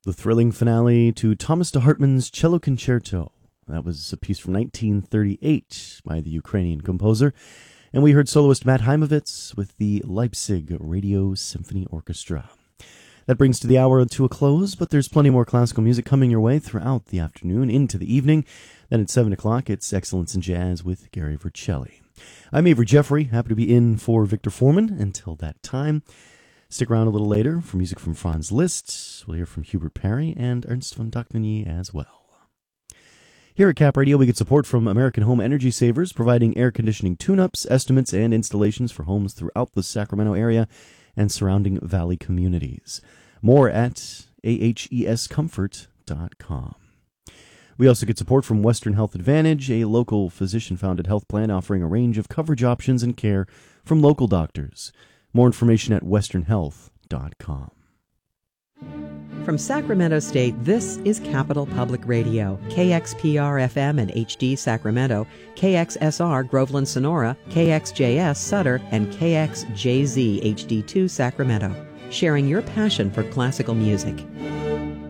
The thrilling finale to Thomas de Hartmann's Cello Concerto. That was a piece from 1938 by the Ukrainian composer. And we heard soloist Matt Heimovitz with the Leipzig Radio Symphony Orchestra. That brings the hour to a close, but there's plenty more classical music coming your way throughout the afternoon into the evening. Then at 7 o'clock, it's Excellence in Jazz with Gary Vercelli. I'm Avery Jeffrey, happy to be in for Victor Foreman until that time. Stick around a little later for music from Franz Liszt. We'll hear from Hubert Parry and Ernst von Dagny as well. Here at Cap Radio, we get support from American Home Energy Savers, providing air conditioning tune-ups, estimates, and installations for homes throughout the Sacramento area and surrounding valley communities. More at ahescomfort.com. We also get support from Western Health Advantage, a local physician-founded health plan offering a range of coverage options and care from local doctors. More information at westernhealth.com. From Sacramento State, this is Capital Public Radio, KXPR-FM and HD Sacramento, KXSR Groveland Sonora, KXJS Sutter, and KXJZ HD2 Sacramento, sharing your passion for classical music.